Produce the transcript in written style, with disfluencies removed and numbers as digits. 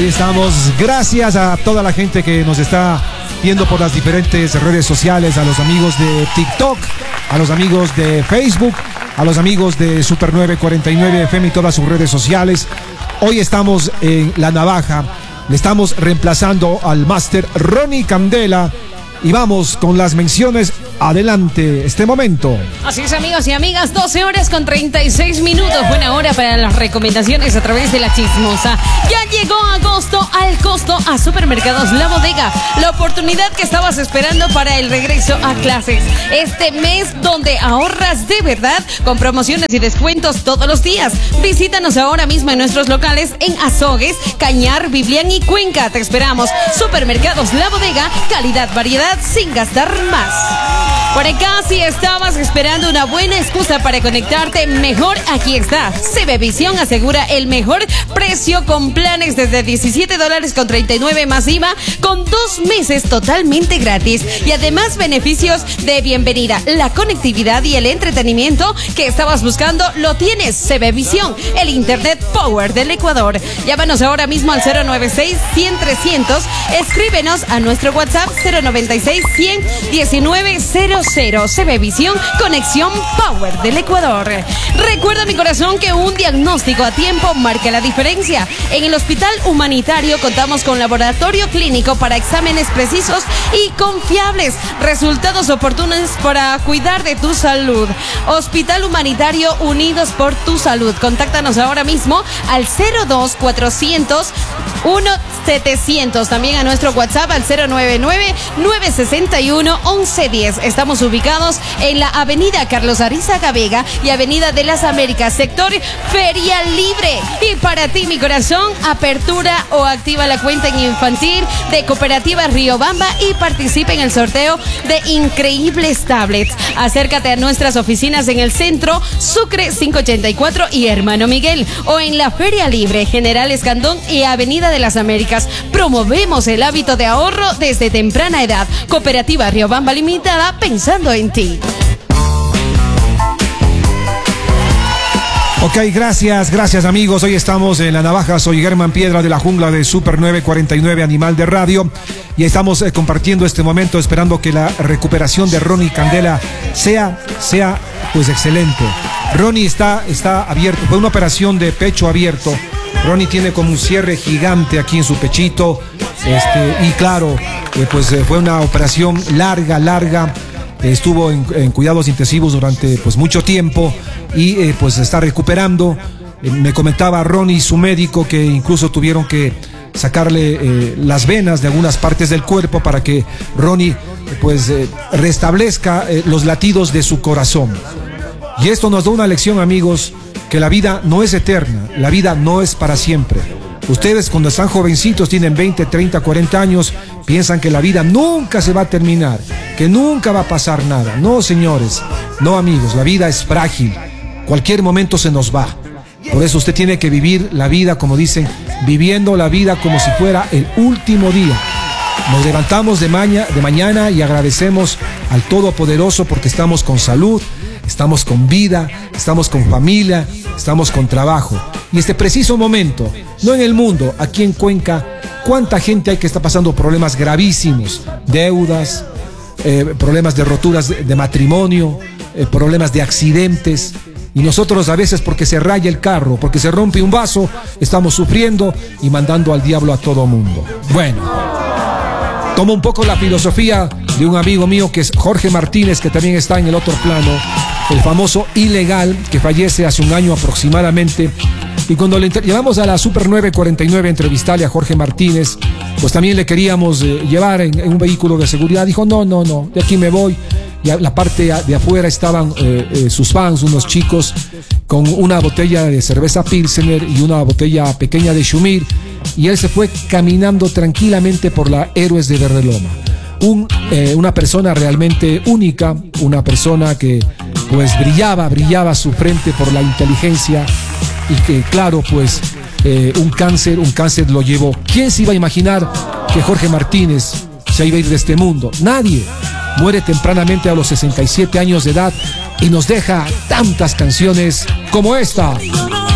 Ahí estamos. Gracias a toda la gente que nos está viendo por las diferentes redes sociales, a los amigos de TikTok, a los amigos de Facebook, a los amigos de Super 949 FM y todas sus redes sociales. Hoy estamos en La Navaja, le estamos reemplazando al máster Ronnie Candela y vamos con las menciones. Adelante, este momento. Así es, amigos y amigas, 12 horas con 36 minutos. Buena hora para las recomendaciones a través de La Chismosa. Ya llegó agosto al costo a Supermercados La Bodega. La oportunidad que estabas esperando para el regreso a clases. Este mes donde ahorras de verdad con promociones y descuentos todos los días. Visítanos ahora mismo en nuestros locales en Azogues, Cañar, Biblián y Cuenca. Te esperamos. Supermercados La Bodega, calidad, variedad sin gastar más. Por acá, si estabas esperando una buena excusa para conectarte, mejor aquí está. CB Visión asegura el mejor precio con planes desde $17.39 más IVA, con 2 meses totalmente gratis. Y además beneficios de bienvenida. La conectividad y el entretenimiento que estabas buscando lo tienes. CB Visión, el Internet Power del Ecuador. Llámanos ahora mismo al 096-100-300. Escríbenos a nuestro WhatsApp 096-100-1900. CB Visión, conexión Power del Ecuador. Recuerda, mi corazón, que un diagnóstico a tiempo marca la diferencia. En el Hospital Humanitario contamos con laboratorio clínico para exámenes precisos y confiables, resultados oportunos para cuidar de tu salud. Hospital Humanitario, unidos por tu salud. Contáctanos ahora mismo al 02-400-1700. También a nuestro WhatsApp al 099-961-1110. Estamos ubicados en la avenida Carlos Arizaga Vega y avenida de las Américas, sector Feria Libre. Y para ti, mi corazón, apertura o activa la cuenta en infantil de Cooperativa Riobamba y participa en el sorteo de increíbles tablets. Acércate a nuestras oficinas en el centro, Sucre 584 y Hermano Miguel, o en la Feria Libre, General Escandón y avenida de las Américas. Promovemos el hábito de ahorro desde temprana edad. Cooperativa Riobamba Limitada, pensando en ti. Ok, gracias amigos. Hoy estamos en La Navaja. Soy Germán Piedra de la jungla de Super 949 Animal de Radio. Y estamos compartiendo este momento, esperando que la recuperación de Ronnie Candela sea pues excelente. Ronnie está abierto, fue una operación de pecho abierto. Ronnie tiene como un cierre gigante aquí en su pechito. Y claro, fue una operación larga. Estuvo en cuidados intensivos durante pues mucho tiempo y pues está recuperando. Me comentaba Ronnie, su médico, que incluso tuvieron que sacarle las venas de algunas partes del cuerpo para que Ronnie pues restablezca los latidos de su corazón. Y esto nos da una lección, amigos, que la vida no es eterna, la vida no es para siempre. Ustedes cuando están jovencitos, tienen 20, 30, 40 años, piensan que la vida nunca se va a terminar, que nunca va a pasar nada. No, señores, no, amigos, la vida es frágil, cualquier momento se nos va. Por eso usted tiene que vivir la vida, como dicen, viviendo la vida como si fuera el último día. Nos levantamos de mañana y agradecemos al Todopoderoso porque estamos con salud, estamos con vida, estamos con familia, estamos con trabajo. Y este preciso momento, no en el mundo, aquí en Cuenca, ¿cuánta gente hay que está pasando problemas gravísimos? Deudas, problemas de roturas de matrimonio, problemas de accidentes. Y nosotros a veces, porque se raya el carro, porque se rompe un vaso, estamos sufriendo y mandando al diablo a todo mundo. Bueno, tomo un poco la filosofía de un amigo mío que es Jorge Martínez, que también está en el otro plano, el famoso ilegal que fallece hace un año aproximadamente. Y cuando le llevamos a la Super 949 a entrevistarle a Jorge Martínez, pues también le queríamos llevar en un vehículo de seguridad. Dijo, no, de aquí me voy. Y a la parte de afuera estaban sus fans, unos chicos, con una botella de cerveza Pilsener y una botella pequeña de Schumir. Y él se fue caminando tranquilamente por la Héroes de Verdeloma. Una persona realmente única, una persona que pues brillaba su frente por la inteligencia y que claro pues un cáncer lo llevó. ¿Quién se iba a imaginar que Jorge Martínez se iba a ir de este mundo? Nadie. Muere tempranamente a los 67 años de edad y nos deja tantas canciones como esta.